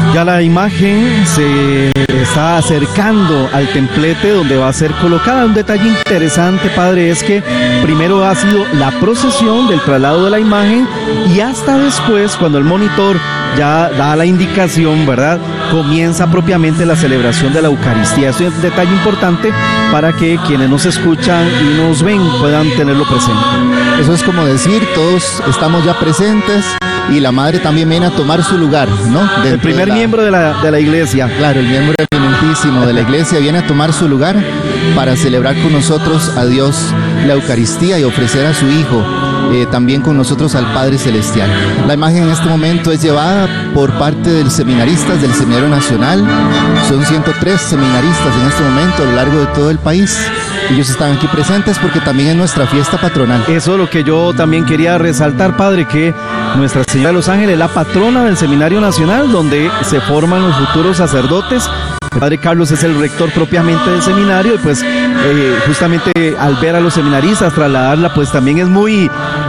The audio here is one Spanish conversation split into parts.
Ya la imagen se está acercando al templete donde va a ser colocada. Un detalle interesante, padre, es que primero ha sido la procesión del traslado de la imagen y hasta después, cuando el monitor ya da la indicación, ¿verdad?, comienza propiamente la celebración de la Eucaristía. Eso es un detalle importante para que quienes nos escuchan y nos ven puedan tenerlo presente. Eso es como decir, todos estamos ya presentes y la madre también viene a tomar su lugar, ¿no? El primer miembro de la iglesia. Claro, el miembro eminentísimo de la iglesia viene a tomar su lugar para celebrar con nosotros a Dios la Eucaristía y ofrecer a su Hijo también con nosotros al Padre Celestial. La imagen en este momento es llevada por parte de seminaristas del Seminario Nacional. Son 103 seminaristas en este momento a lo largo de todo el país. Ellos están aquí presentes porque también es nuestra fiesta patronal. Eso es lo que yo también quería resaltar, padre, que Nuestra Señora de los Ángeles es la patrona del Seminario Nacional, donde se forman los futuros sacerdotes. El padre Carlos es el rector propiamente del seminario y pues justamente al ver a los seminaristas trasladarla, pues también es muy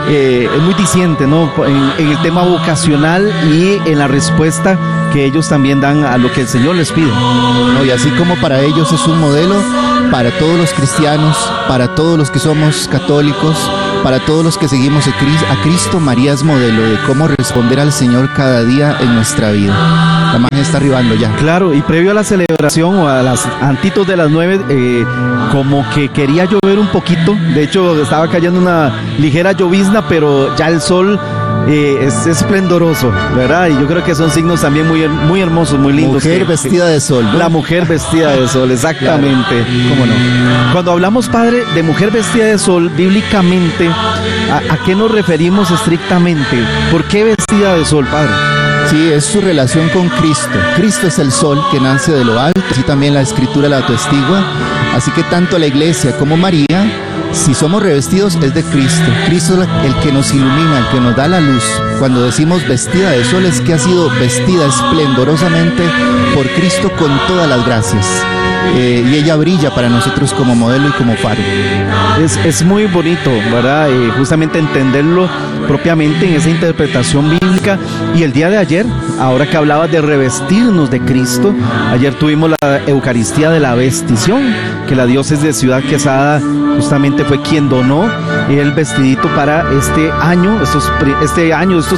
diciente, ¿no?, en el tema vocacional y en la respuesta que ellos también dan a lo que el Señor les pide. No, y así como para ellos es un modelo, para todos los cristianos, para todos los que somos católicos, para todos los que seguimos a Cristo, María es modelo de cómo responder al Señor cada día en nuestra vida. La imagen está arribando ya. Claro, y previo a la celebración o a las antitos de las 9, como que quería llover un poquito. De hecho, estaba cayendo una ligera llovizna, pero ya el sol es esplendoroso, ¿verdad? Y yo creo que son signos también muy hermosos, muy lindos. Mujer vestida de sol, ¿no? La mujer vestida de sol, exactamente. Claro. ¿Cómo no? Cuando hablamos, padre, de mujer vestida de sol, bíblicamente, ¿a qué nos referimos estrictamente? ¿Por qué vestida de sol, padre? Sí, es su relación con Cristo. Cristo es el sol que nace de lo alto, así también la Escritura la atestigua. Así que tanto la Iglesia como María, si somos revestidos, es de Cristo. Cristo es el que nos ilumina, el que nos da la luz. Cuando decimos vestida de sol, es que ha sido vestida esplendorosamente por Cristo con todas las gracias. Y ella brilla para nosotros como modelo y como faro. Es muy bonito, ¿verdad? Justamente entenderlo propiamente en esa interpretación bíblica. Y el día de ayer, ahora que hablabas de revestirnos de Cristo, ayer tuvimos la Eucaristía de la Vestición, que la diócesis de Ciudad Quesada justamente fue quien donó el vestidito para este año, estos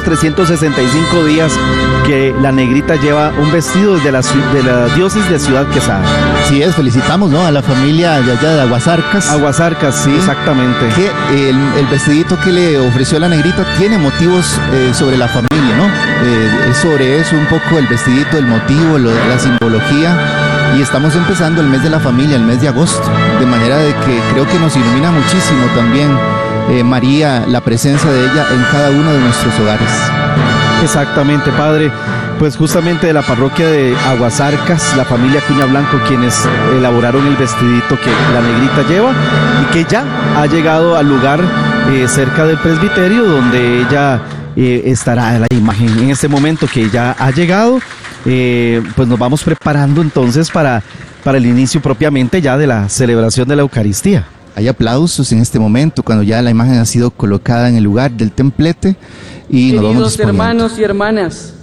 365 días que la negrita lleva un vestido de la diócesis de Ciudad Quesada. Sí, felicitamos, ¿no?, a la familia de allá de Aguasarcas. Aguasarcas, sí, exactamente. Que el vestidito que le ofreció la negrita tiene motivos sobre la familia, ¿no? Es sobre eso un poco el vestidito, el motivo, la simbología. Y estamos empezando el mes de la familia, el mes de agosto, de manera de que creo que nos ilumina muchísimo también María, la presencia de ella en cada uno de nuestros hogares. Exactamente, padre. Pues justamente de la parroquia de Aguasarcas, la familia Cuña Blanco, quienes elaboraron el vestidito que la negrita lleva y que ya ha llegado al lugar cerca del presbiterio donde ella estará la imagen. En este momento que ya ha llegado, pues nos vamos preparando entonces para el inicio propiamente ya de la celebración de la Eucaristía. Hay aplausos en este momento cuando ya la imagen ha sido colocada en el lugar del templete y nos vamos disponiendo. Hermanos y hermanas,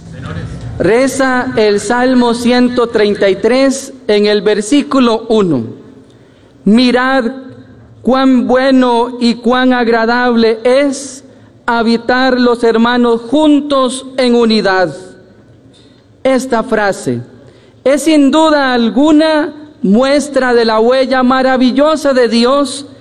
reza el Salmo 133 en el versículo 1. Mirad cuán bueno y cuán agradable es habitar los hermanos juntos en unidad. Esta frase es sin duda alguna muestra de la huella maravillosa de Dios